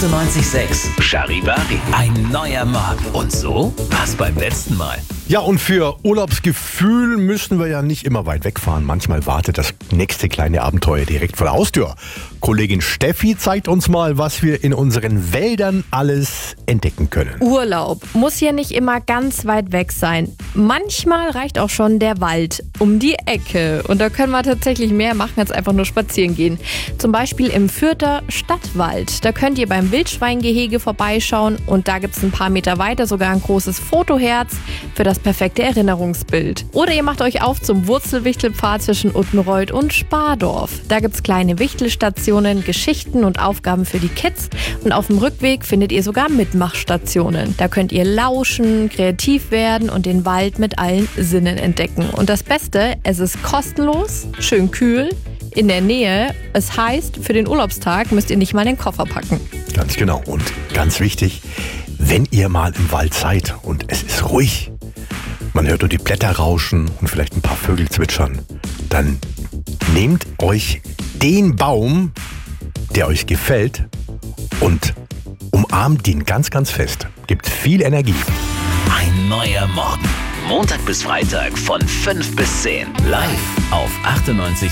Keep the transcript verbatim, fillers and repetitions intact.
achtundneunzig Komma sechs Charivari. Ein neuer Morgen. Und so war's beim letzten Mal. Ja, und für Urlaubsgefühl müssen wir ja nicht immer weit wegfahren. Manchmal wartet das nächste kleine Abenteuer direkt vor der Haustür. Kollegin Steffi zeigt uns mal, was wir in unseren Wäldern alles entdecken können. Urlaub muss hier nicht immer ganz weit weg sein. Manchmal reicht auch schon der Wald um die Ecke. Und da können wir tatsächlich mehr machen, als einfach nur spazieren gehen. Zum Beispiel im Fürther Stadtwald. Da könnt ihr beim Wildschweingehege vorbeischauen. Und da gibt es ein paar Meter weiter sogar ein großes Fotoherz für das perfekte Erinnerungsbild. Oder ihr macht euch auf zum Wurzelwichtelpfad zwischen Uttenreuth und Spardorf. Da gibt es kleine Wichtelstationen, Geschichten und Aufgaben für die Kids. Und auf dem Rückweg findet ihr sogar Mitmachstationen. Da könnt ihr lauschen, kreativ werden und den Wald mit allen Sinnen entdecken. Und das Beste, es ist kostenlos, schön kühl, in der Nähe. Es heißt, für den Urlaubstag müsst ihr nicht mal den Koffer packen. Ganz genau. Und ganz wichtig, wenn ihr mal im Wald seid und es ist ruhig, man hört nur die Blätter rauschen und vielleicht ein paar Vögel zwitschern, dann nehmt euch den Baum, der euch gefällt, und umarmt ihn ganz, ganz fest. Gibt viel Energie. Ein neuer Morgen. Montag bis Freitag von fünf bis zehn. Live auf achtundneunzig